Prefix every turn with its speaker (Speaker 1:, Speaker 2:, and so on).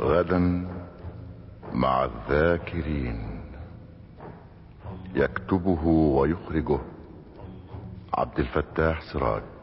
Speaker 1: غدا مع الذاكرين. يكتبه ويخرجه عبد الفتاح سراج.